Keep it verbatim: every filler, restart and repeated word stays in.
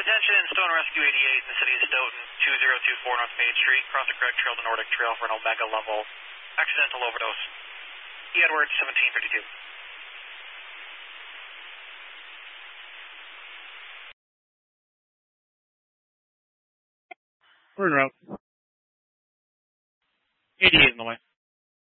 Attention, Stone Rescue eighty-eight in the city of Stoughton, two zero two four North Main Street, cross the correct trail to Nordic Trail for an Omega level accidental overdose. E. Edwards, seventeen fifty-two. We're en route. eighty-eight in the way.